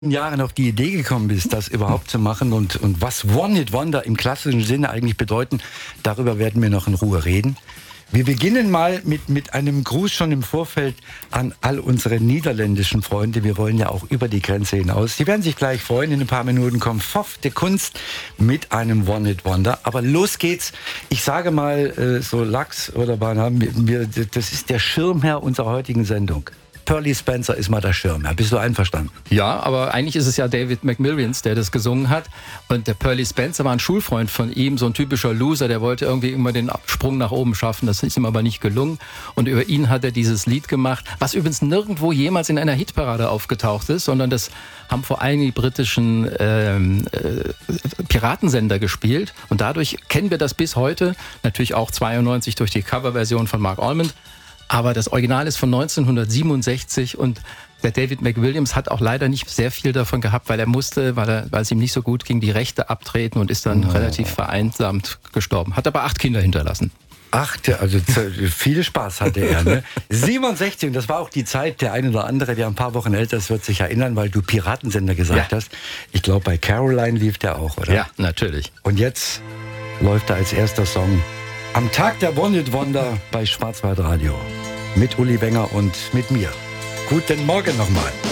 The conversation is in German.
Jahren auf die Idee gekommen bist, das überhaupt zu machen und was One-Hit-Wonder im klassischen Sinne eigentlich bedeuten, darüber werden wir noch in Ruhe reden. Wir beginnen mal mit einem Gruß schon im Vorfeld an all unsere niederländischen Freunde. Wir wollen ja auch über die Grenze hinaus. Sie werden sich gleich freuen. In ein paar Minuten kommt Fof de Kunst mit einem One-Hit-Wonder. Aber los geht's. Ich sage mal, so Lachs oder Banane, das ist der Schirmherr unserer heutigen Sendung. Pearly Spencer ist mal der Schirmherr. Bist du einverstanden? Ja, aber eigentlich ist es ja David McMillions, der das gesungen hat. Und der Pearly Spencer war ein Schulfreund von ihm, so ein typischer Loser, der wollte irgendwie immer den Sprung nach oben schaffen. Das ist ihm aber nicht gelungen. Und über ihn hat er dieses Lied gemacht, was übrigens nirgendwo jemals in einer Hitparade aufgetaucht ist, sondern das haben vor allem die britischen Piratensender gespielt. Und dadurch kennen wir das bis heute. Natürlich auch 92 durch die Coverversion von Mark Almond. Aber das Original ist von 1967 und der David McWilliams hat auch leider nicht sehr viel davon gehabt, weil er musste, weil es ihm nicht so gut ging, die Rechte abtreten und ist dann relativ vereinsamt gestorben. Hat aber 8 Kinder hinterlassen. Also viel Spaß hatte er, ne? 67, und das war auch die Zeit, der eine oder andere, der ein paar Wochen älter ist, wird sich erinnern, weil du Piratensender gesagt hast. Ich glaube, bei Caroline lief der auch, oder? Ja, natürlich. Und jetzt läuft da als erster Song am Tag der One-Hit-Wonder bei Schwarzwaldradio. Mit Uli Wenger und mit mir. Guten Morgen nochmal.